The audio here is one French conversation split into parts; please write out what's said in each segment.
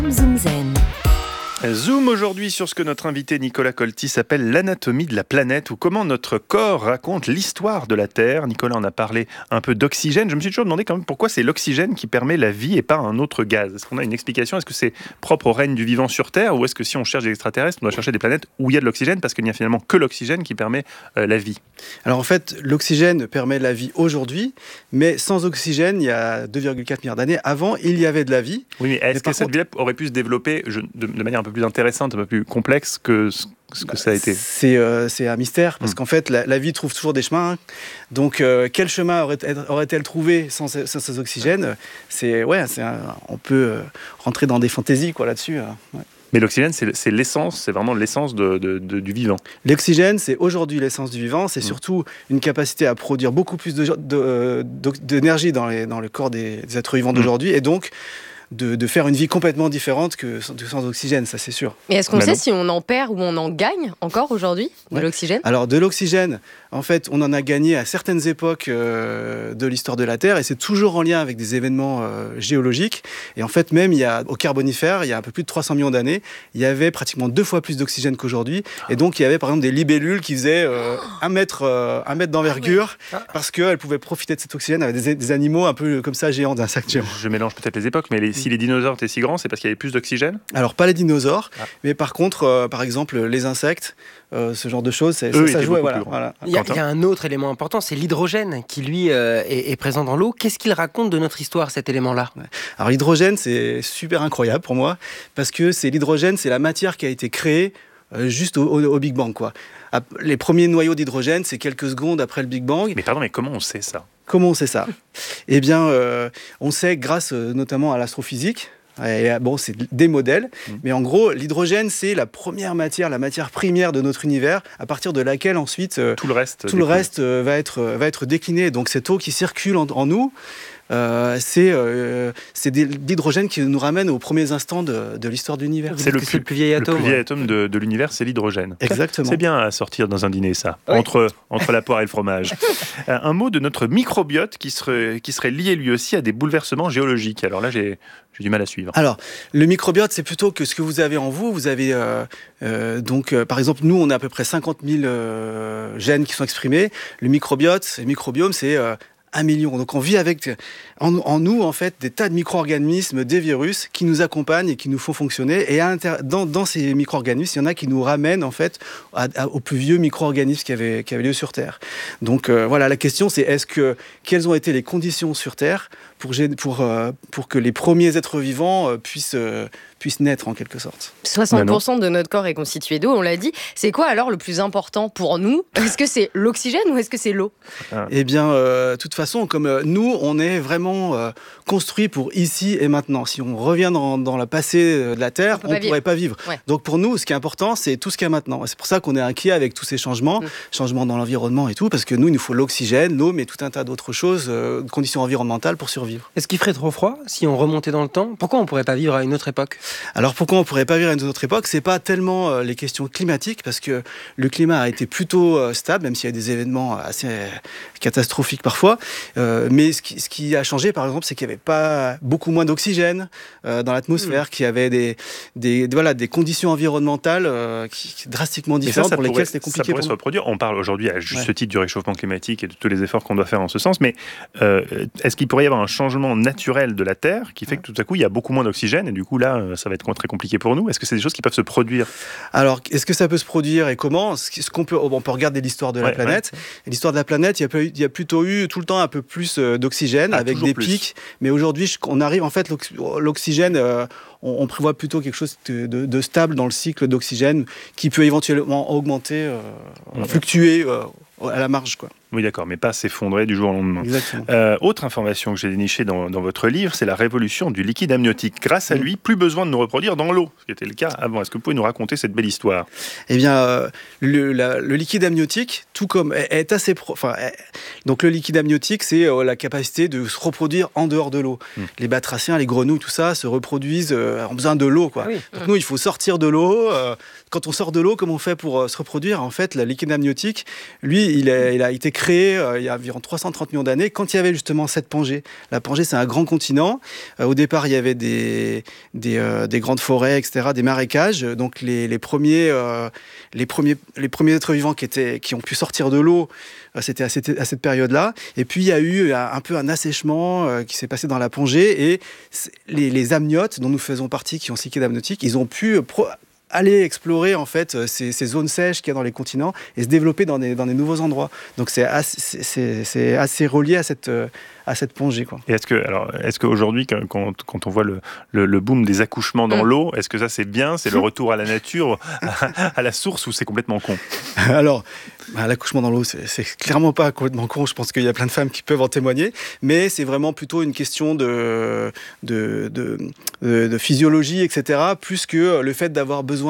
Zoom Zen. Zoom aujourd'hui sur ce que notre invité Nicolas Colty appelle l'anatomie de la planète, ou comment notre corps raconte l'histoire de la Terre. Nicolas en a parlé un peu d'oxygène. Je me suis toujours demandé quand même pourquoi c'est l'oxygène qui permet la vie et pas un autre gaz. Est-ce qu'on a une explication? Est-ce que c'est propre au règne du vivant sur Terre, ou est-ce que si on cherche des extraterrestres, on doit chercher des planètes où il y a de l'oxygène, parce qu'il n'y a finalement que l'oxygène qui permet la vie? Alors en fait, l'oxygène permet la vie aujourd'hui, mais sans oxygène, il y a 2,4 milliards d'années, avant, il y avait de la vie. Oui, mais est-ce que cette vie aurait pu se développer de manière un peu plus intéressante, un peu plus complexe que ce que ça a été? C'est un mystère, parce qu'en fait, la vie trouve toujours des chemins. Donc, quel chemin aurait-elle trouvé sans ces oxygènes? On peut rentrer dans des fantaisies là-dessus. Ouais. Mais l'oxygène, c'est l'essence, c'est vraiment l'essence du vivant. L'oxygène, c'est aujourd'hui l'essence du vivant. C'est surtout une capacité à produire beaucoup plus d'énergie dans le corps des êtres vivants d'aujourd'hui, et donc de faire une vie complètement différente que sans oxygène, ça c'est sûr. Mais est-ce qu'on sait si on en perd ou on en gagne encore aujourd'hui de l'oxygène? Alors de l'oxygène, en fait, on en a gagné à certaines époques de l'histoire de la Terre, et c'est toujours en lien avec des événements géologiques. Et en fait, même au Carbonifère, il y a un peu plus de 300 millions d'années, il y avait pratiquement 2 fois plus d'oxygène qu'aujourd'hui. Et donc, il y avait par exemple des libellules qui faisaient 1 mètre d'envergure, parce qu'elles pouvaient profiter de cet oxygène avec des animaux un peu comme ça, géants, d'insectes géants. Je mélange peut-être les époques, mais si les dinosaures étaient si grands, c'est parce qu'il y avait plus d'oxygène? Alors, pas les dinosaures, mais par contre, par exemple, les insectes, ce genre de choses, ça jouait. Voilà. Il y a un autre élément important, c'est l'hydrogène, qui lui est présent dans l'eau. Qu'est-ce qu'il raconte de notre histoire, cet élément-là? Alors l'hydrogène, c'est super incroyable pour moi, parce que l'hydrogène, c'est la matière qui a été créée juste au Big Bang, quoi. Les premiers noyaux d'hydrogène, c'est quelques secondes après le Big Bang. Mais pardon, mais comment on sait ça? Comment on sait ça? Eh bien, on sait grâce notamment à l'astrophysique. Et c'est des modèles, mais en gros, l'hydrogène, c'est la première matière, la matière première de notre univers, à partir de laquelle ensuite tout le reste va être décliné. Donc cette eau qui circule en nous, c'est de l'hydrogène qui nous ramène aux premiers instants de l'histoire de l'univers. C'est le plus vieil atome. Le plus vieil atome de l'univers, c'est l'hydrogène. Exactement. C'est bien à sortir dans un dîner, ça, oui. entre la poire et le fromage. Un mot de notre microbiote qui serait lié lui aussi à des bouleversements géologiques. Alors là, j'ai du mal à suivre. Alors, le microbiote, c'est plutôt que ce que vous avez en vous. Vous avez par exemple, nous, on a à peu près 50 000 gènes qui sont exprimés. Le microbiome, c'est 1 million. Donc on vit avec en nous, en fait, des tas de micro-organismes, des virus qui nous accompagnent et qui nous font fonctionner. Et dans ces micro-organismes, il y en a qui nous ramènent en fait aux plus vieux micro-organismes qui avaient lieu sur Terre. Donc la question c'est quelles ont été les conditions sur Terre pour que les premiers êtres vivants puissent naître en quelque sorte. 60% de notre corps est constitué d'eau, on l'a dit. C'est quoi alors le plus important pour nous? Est-ce que c'est l'oxygène ou est-ce que c'est l'eau? Eh bien, de toute façon, comme nous, on est vraiment construit pour ici et maintenant. Si on revient dans le passé de la Terre, on ne pourrait pas vivre. Ouais. Donc pour nous, ce qui est important, c'est tout ce qu'il y a maintenant. Et c'est pour ça qu'on est inquiet avec tous ces changements dans l'environnement et tout, parce que nous, il nous faut l'oxygène, l'eau, mais tout un tas d'autres choses, conditions environnementales pour survivre. Est-ce qu'il ferait trop froid si on remontait dans le temps? Pourquoi on ne pourrait pas vivre à une autre époque? Alors pourquoi on ne pourrait pas vivre à une autre époque? C'est pas tellement les questions climatiques, parce que le climat a été plutôt stable, même s'il y a des événements assez catastrophiques parfois. Mais ce qui a changé, par exemple, c'est qu'il n'y avait pas beaucoup moins d'oxygène dans l'atmosphère, qu'il y avait des conditions environnementales drastiquement différentes pour lesquelles c'était compliqué. Ça pourrait se reproduire. On parle aujourd'hui à juste titre du réchauffement climatique et de tous les efforts qu'on doit faire en ce sens, mais est-ce qu'il pourrait y avoir un changement naturel de la Terre qui fait que tout à coup il y a beaucoup moins d'oxygène et du coup là ça va être très compliqué pour nous? Est-ce que c'est des choses qui peuvent se produire? Alors, est-ce que ça peut se produire et comment? On peut regarder l'histoire de la planète. Et l'histoire de la planète, il y a plutôt eu tout le temps un peu plus d'oxygène avec des pics. Mais aujourd'hui, on arrive en fait l'oxygène. On prévoit plutôt quelque chose de stable dans le cycle d'oxygène qui peut éventuellement augmenter, fluctuer à la marge, quoi. Oui, d'accord, mais pas s'effondrer du jour au lendemain. Exactement. Autre information que j'ai dénichée dans votre livre, c'est la révolution du liquide amniotique. Grâce à lui, plus besoin de nous reproduire dans l'eau, ce qui était le cas avant. Est-ce que vous pouvez nous raconter cette belle histoire? Eh bien, le liquide amniotique, tout comme est assez donc le liquide amniotique, c'est la capacité de se reproduire en dehors de l'eau. Les batraciens, les grenouilles, tout ça, se reproduisent en besoin de l'eau, quoi. Ah oui. Donc nous, il faut sortir de l'eau. Quand on sort de l'eau, comment on fait pour se reproduire? En fait, le liquide amniotique, lui, il a été créé créé il y a environ 330 millions d'années, quand il y avait justement cette Pangée. La Pangée, c'est un grand continent. Au départ, il y avait des grandes forêts, etc., des marécages. Donc les premiers êtres vivants qui ont pu sortir de l'eau, c'était à cette période-là. Et puis il y a eu un peu un assèchement qui s'est passé dans la Pangée, et les amniotes dont nous faisons partie, qui ont ce liquide amniotique, ils ont pu aller explorer en fait ces zones sèches qu'il y a dans les continents et se développer dans des nouveaux endroits. Donc c'est assez relié à cette Pangée, quoi. Et est-ce qu'aujourd'hui, quand on voit le boom des accouchements dans l'eau, est-ce que ça c'est bien, c'est le retour à la nature, à la source, ou c'est complètement con? Alors, l'accouchement dans l'eau, c'est clairement pas complètement con. Je pense qu'il y a plein de femmes qui peuvent en témoigner, mais c'est vraiment plutôt une question de physiologie, etc., plus que le fait d'avoir besoin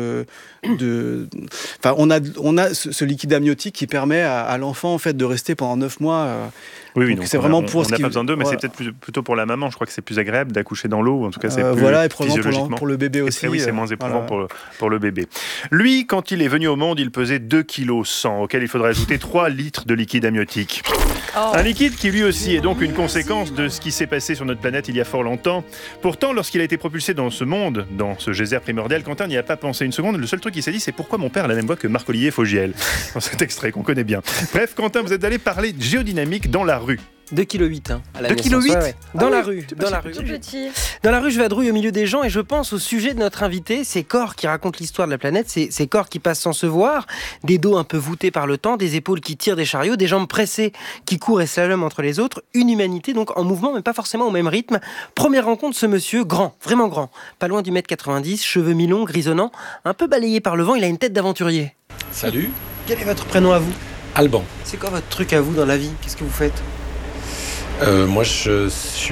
enfin, on a ce liquide amniotique qui permet à l'enfant en fait de rester pendant 9 mois. Oui, donc c'est vraiment on n'a pas besoin d'eux, mais c'est peut-être plutôt pour la maman. Je crois que c'est plus agréable d'accoucher dans l'eau, en tout cas c'est plus et probablement physiologiquement. pour le bébé aussi. Oui, c'est moins éprouvant pour le bébé. Lui, quand il est venu au monde, il pesait 2,1 kg, auquel il faudrait ajouter 3 litres de liquide amniotique. Un liquide qui lui aussi est donc une conséquence de ce qui s'est passé sur notre planète il y a fort longtemps. Pourtant, lorsqu'il a été propulsé dans ce monde, dans ce geyser primordial, Quentin n'y a pas pensé une seconde. Le seul truc qu'il s'est dit, c'est pourquoi mon père a la même voix que Marc-Olivier Fogiel, dans cet extrait qu'on connaît bien. Bref, Quentin, vous êtes allé parler de géodynamique dans la rue. 2,8 kg. 2,8 kg Dans la rue. Dans la rue. Dans la rue, je vadrouille au milieu des gens et je pense au sujet de notre invité, ces corps qui racontent l'histoire de la planète, ces corps qui passent sans se voir, des dos un peu voûtés par le temps, des épaules qui tirent des chariots, des jambes pressées qui courent et slaloment entre les autres, une humanité donc en mouvement mais pas forcément au même rythme. Première rencontre, ce monsieur, grand, vraiment grand, pas loin du 1,90 m, cheveux mi-longs, grisonnants, un peu balayé par le vent, il a une tête d'aventurier. Salut. Quel est votre prénom à vous? Alban. C'est quoi votre truc à vous dans la vie? Qu'est-ce que vous faites? Moi, je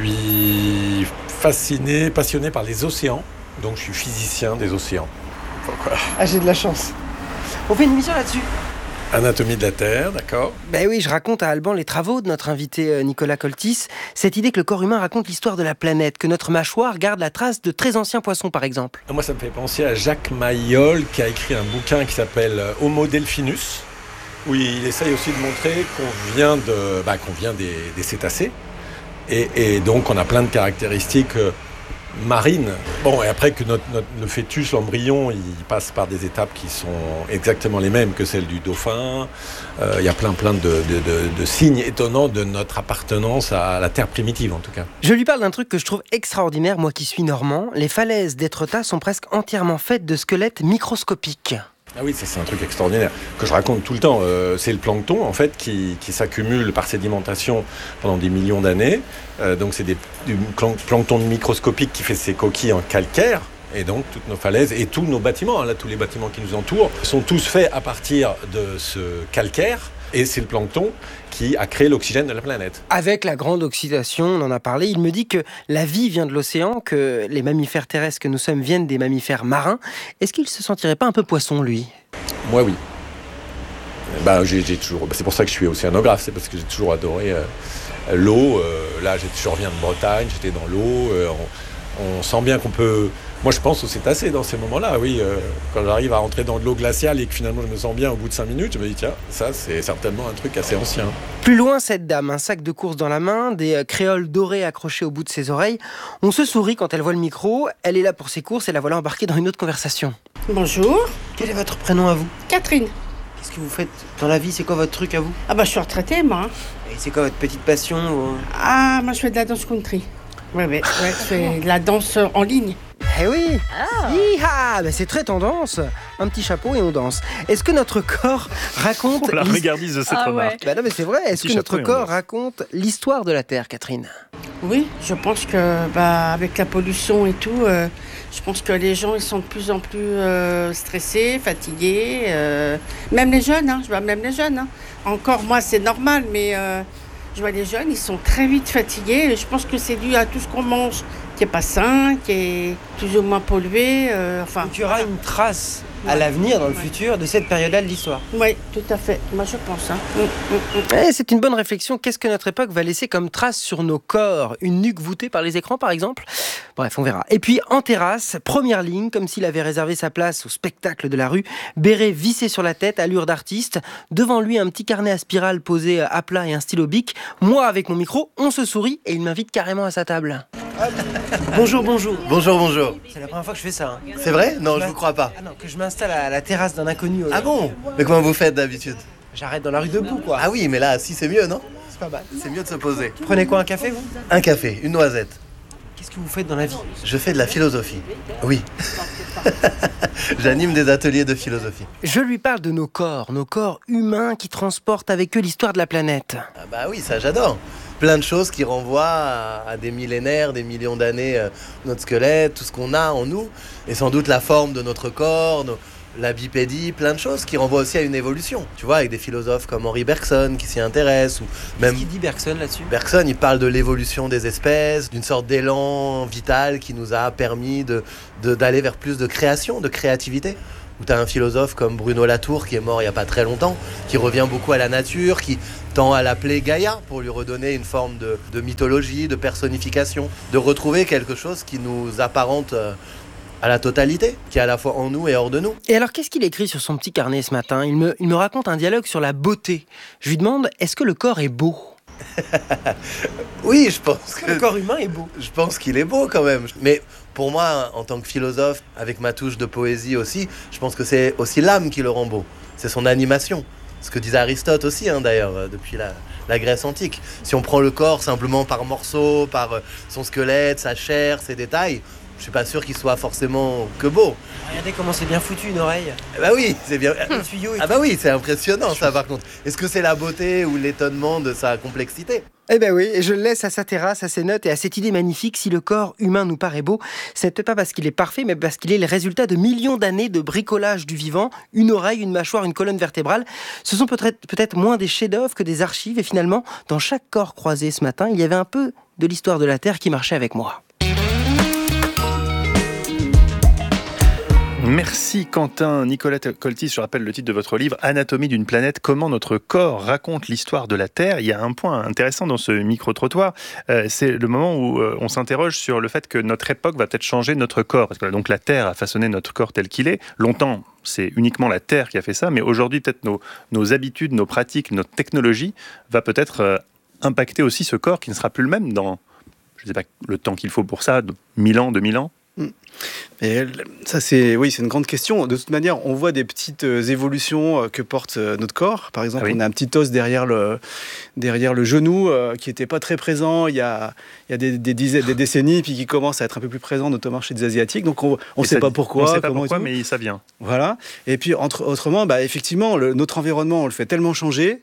suis passionné par les océans, donc je suis physicien des océans. Voilà. Ah, j'ai de la chance. On fait une émission là-dessus. Anatomie de la Terre, d'accord. Ben oui, je raconte à Alban les travaux de notre invité Nicolas Coltis. Cette idée que le corps humain raconte l'histoire de la planète, que notre mâchoire garde la trace de très anciens poissons, par exemple. Moi, ça me fait penser à Jacques Mayol, qui a écrit un bouquin qui s'appelle Homo Delphinus, où il essaye aussi de montrer qu'on vient des cétacés. Et donc, on a plein de caractéristiques marines. Bon, et après que le fœtus, l'embryon, il passe par des étapes qui sont exactement les mêmes que celles du dauphin. Il y a plein de signes étonnants de notre appartenance à la Terre primitive, en tout cas. Je lui parle d'un truc que je trouve extraordinaire, moi qui suis normand. Les falaises d'Étretat sont presque entièrement faites de squelettes microscopiques. Ah oui, c'est un truc extraordinaire que je raconte tout le temps. C'est le plancton, en fait, qui s'accumule par sédimentation pendant des millions d'années. Donc c'est du plancton microscopique qui fait ses coquilles en calcaire. Et donc toutes nos falaises et tous nos bâtiments, là, tous les bâtiments qui nous entourent, sont tous faits à partir de ce calcaire. Et c'est le plancton qui a créé l'oxygène de la planète. Avec la grande oxydation, on en a parlé, il me dit que la vie vient de l'océan, que les mammifères terrestres que nous sommes viennent des mammifères marins. Est-ce qu'il se sentirait pas un peu poisson, lui? Moi, oui. C'est pour ça que je suis océanographe, c'est parce que j'ai toujours adoré l'eau. Là, je reviens de Bretagne, j'étais dans l'eau. On sent bien qu'on peut... Moi, je pense aux cétacés dans ces moments-là, oui. Quand j'arrive à rentrer dans de l'eau glaciale et que finalement je me sens bien au bout de 5 minutes, je me dis, tiens, ça, c'est certainement un truc assez ancien. Plus loin, cette dame, un sac de course dans la main, des créoles dorées accrochées au bout de ses oreilles. On se sourit quand elle voit le micro. Elle est là pour ses courses et la voilà embarquée dans une autre conversation. Bonjour. Quel est votre prénom à vous? Catherine. Qu'est-ce que vous faites dans la vie? C'est quoi votre truc à vous? Ah bah je suis retraitée, moi. Et c'est quoi votre petite passion? Ah, moi je fais de la danse country. Ouais, je fais de la danse en ligne. Eh oui! Hi-ha! Ben c'est très tendance. Un petit chapeau et on danse. Est-ce que notre corps raconte... La regardise de cette remarque. Ben non, mais c'est vrai. Est-ce que notre corps raconte l'histoire de la Terre, Catherine? Oui, je pense que avec la pollution et tout, je pense que les gens ils sont de plus en plus stressés, fatigués. Même les jeunes, je vois même les jeunes. Encore moi c'est normal, mais je vois les jeunes, ils sont très vite fatigués. Et je pense que c'est dû à tout ce qu'on mange qui n'est pas sain, qui est plus ou moins pollué. Donc, il y aura une trace à l'avenir, dans le futur, de cette période-là de l'histoire. Oui, tout à fait. Moi, je pense. C'est une bonne réflexion. Qu'est-ce que notre époque va laisser comme trace sur nos corps ? Une nuque voûtée par les écrans, par exemple ? Bref, on verra. Et puis, en terrasse, première ligne, comme s'il avait réservé sa place au spectacle de la rue, béret vissé sur la tête, allure d'artiste. Devant lui, un petit carnet à spirale posé à plat et un stylo bic. Moi, avec mon micro, on se sourit et il m'invite carrément à sa table. Bonjour. Bonjour. C'est la première fois que je fais ça. C'est vrai ? Non, je vous crois pas. Ah non, que je m'installe à la terrasse d'un inconnu. Ah bon ? Mais comment vous faites d'habitude ? J'arrête dans la rue debout, quoi. Ah oui, mais là, si c'est mieux, non ? C'est pas mal. C'est mieux de se poser. Prenez quoi, un café, vous ? Un café, une noisette. Qu'est-ce que vous faites dans la vie ? Je fais de la philosophie. Oui. J'anime des ateliers de philosophie. Je lui parle de nos corps humains qui transportent avec eux l'histoire de la planète. Ah bah oui, ça j'adore. Plein de choses qui renvoient à des millénaires, des millions d'années, notre squelette, tout ce qu'on a en nous, et sans doute la forme de notre corps, la bipédie, plein de choses qui renvoient aussi à une évolution. Tu vois, avec des philosophes comme Henri Bergson qui s'y intéressent, ou même... Qu'est-ce qu'il dit Bergson là-dessus ? Bergson, il parle de l'évolution des espèces, d'une sorte d'élan vital qui nous a permis d'aller vers plus de création, de créativité. Où tu as un philosophe comme Bruno Latour qui est mort il n'y a pas très longtemps, qui revient beaucoup à la nature, qui tend à l'appeler Gaïa pour lui redonner une forme de mythologie, de personnification, de retrouver quelque chose qui nous apparente à la totalité, qui est à la fois en nous et hors de nous. Et alors, qu'est-ce qu'il écrit sur son petit carnet ce matin ? Il me raconte un dialogue sur la beauté. Je lui demande, est-ce que le corps est beau ? Oui, je pense que... Le corps humain est beau. Je pense qu'il est beau quand même. Mais pour moi, en tant que philosophe, avec ma touche de poésie aussi, je pense que c'est aussi l'âme qui le rend beau. C'est son animation. Ce que disait Aristote aussi, d'ailleurs, depuis la Grèce antique. Si on prend le corps simplement par morceaux, par son squelette, sa chair, ses détails, je suis pas sûr qu'il soit forcément que beau. Regardez comment c'est bien foutu, une oreille. Bah oui, c'est bien. Le tuyau est... Ah bah oui, c'est impressionnant ça par contre. Est-ce que c'est la beauté ou l'étonnement de sa complexité ? Eh ben oui, et je le laisse à sa terrasse, à ses notes et à cette idée magnifique. Si le corps humain nous paraît beau, c'est peut-être pas parce qu'il est parfait, mais parce qu'il est le résultat de millions d'années de bricolage du vivant. Une oreille, une mâchoire, une colonne vertébrale. Ce sont peut-être moins des chefs-d'œuvre que des archives. Et finalement, dans chaque corps croisé ce matin, il y avait un peu de l'histoire de la Terre qui marchait avec moi. Merci Quentin. Nicolas Coltis, je rappelle le titre de votre livre, Anatomie d'une planète, comment notre corps raconte l'histoire de la Terre. Il y a un point intéressant dans ce micro-trottoir, c'est le moment où on s'interroge sur le fait que notre époque va peut-être changer notre corps. Parce que donc la Terre a façonné notre corps tel qu'il est. Longtemps, c'est uniquement la Terre qui a fait ça, mais aujourd'hui peut-être nos habitudes, nos pratiques, notre technologie va peut-être impacter aussi ce corps qui ne sera plus le même dans, je ne sais pas le temps qu'il faut pour ça, 1000 ans, 2000 ans. Et ça, c'est une grande question. De toute manière, on voit des petites évolutions que porte notre corps. Par exemple, on a un petit os derrière le genou qui n'était pas très présent il y a des décennies, puis qui commence à être un peu plus présent, notamment chez des Asiatiques. Donc, on ne sait pas pourquoi. On ne sait pas pourquoi, mais ça vient. Voilà. Et puis, autrement, effectivement, notre environnement, on le fait tellement changer.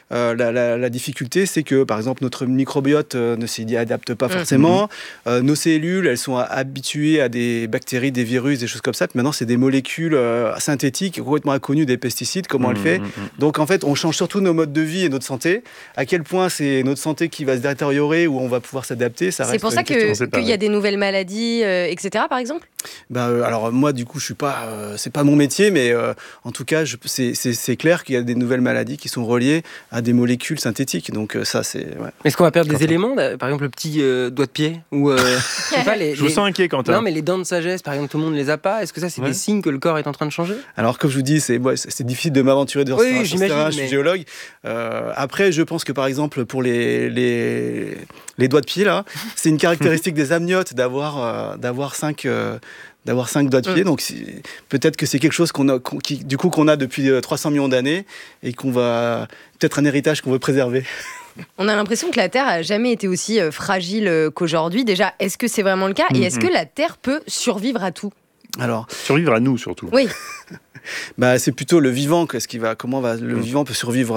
La difficulté, c'est que, par exemple, notre microbiote ne s'y adapte pas forcément. Nos cellules, elles sont habituées à des bactéries, des virus, des choses comme ça. Puis maintenant, c'est des molécules synthétiques complètement inconnues des pesticides, comment on le fait. Donc, en fait, on change surtout nos modes de vie et notre santé. À quel point c'est notre santé qui va se détériorer ou on va pouvoir s'adapter, ça reste. C'est pour ça qu'il y a des nouvelles maladies, etc., par exemple ? Alors, moi, du coup, je suis pas... c'est pas mon métier, mais en tout cas, c'est clair qu'il y a des nouvelles maladies qui sont reliées à des molécules synthétiques. Donc, ça, c'est... Ouais. Est-ce qu'on va perdre des éléments ? Par exemple, le petit doigt de pied ou, je vous sens inquiet, Quentin. Non, mais les dents de sagesse, par exemple, tout le monde ne les a pas. Est-ce que ça, c'est des signes que le corps est en train de changer ? Alors, comme je vous dis, c'est difficile de m'aventurer sur ce terrain, je suis géologue. Après, je pense que, par exemple, pour les doigts de pied, là, c'est une caractéristique des amniotes d'avoir 5 doigts de pied. Donc, peut-être que c'est quelque chose qu'on a depuis 300 millions d'années et peut-être un héritage qu'on veut préserver. On a l'impression que la Terre n'a jamais été aussi fragile qu'aujourd'hui. Déjà, est-ce que c'est vraiment le cas ? Et est-ce que la Terre peut survivre à tout ? Alors, survivre à nous, surtout. Oui. C'est plutôt le vivant, le vivant peut survivre.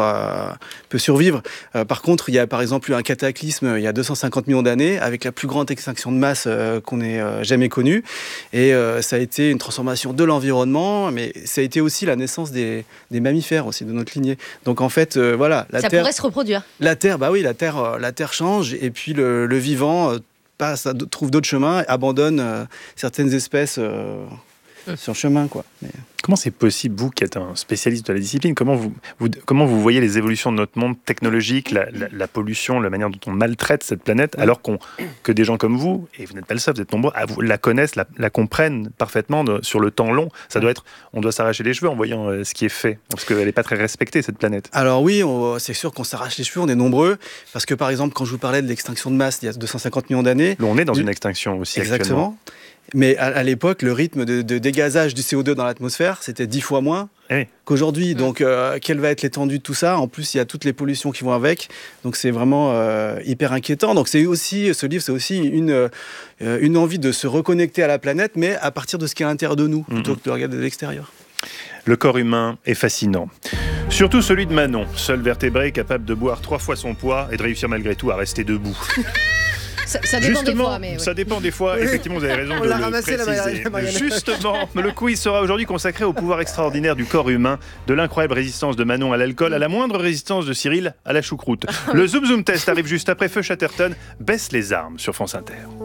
Par contre, il y a par exemple eu un cataclysme il y a 250 millions d'années avec la plus grande extinction de masse qu'on ait jamais connue. Et ça a été une transformation de l'environnement, mais ça a été aussi la naissance des mammifères aussi de notre lignée. Donc en fait, voilà, ça pourrait se reproduire. La Terre, la Terre change et puis le vivant trouvent d'autres chemins et abandonnent certaines espèces sur le chemin, quoi. Mais... Comment c'est possible, vous qui êtes un spécialiste de la discipline, comment vous voyez les évolutions de notre monde technologique, la pollution, la manière dont on maltraite cette planète, alors que des gens comme vous, et vous n'êtes pas le seul, vous êtes nombreux, la connaissent, la comprennent parfaitement sur le temps long. Ça doit être, on doit s'arracher les cheveux en voyant ce qui est fait, parce qu'elle n'est pas très respectée, cette planète. Alors oui, c'est sûr qu'on s'arrache les cheveux, on est nombreux, parce que par exemple, quand je vous parlais de l'extinction de masse il y a 250 millions d'années... On est dans une extinction aussi. Exactement. Actuellement. Mais à l'époque, le rythme de dégazage du CO2 dans l'atmosphère, c'était 10 fois moins qu'aujourd'hui. Donc, quelle va être l'étendue de tout ça ? En plus, il y a toutes les pollutions qui vont avec. Donc, c'est vraiment hyper inquiétant. Donc, ce livre, c'est aussi une envie de se reconnecter à la planète, mais à partir de ce qui est à l'intérieur de nous, plutôt que de regarder de l'extérieur. Le corps humain est fascinant. Surtout celui de Manon, seul vertébré capable de boire 3 fois son poids et de réussir malgré tout à rester debout. Ça dépend des fois, mais ça dépend des fois. Effectivement, vous avez raison de le préciser. Justement, le quiz sera aujourd'hui consacré au pouvoir extraordinaire du corps humain, de l'incroyable résistance de Manon à l'alcool à la moindre résistance de Cyril à la choucroute. Le Zoom Zoom Test arrive juste après. Feu Chatterton baisse les armes sur France Inter.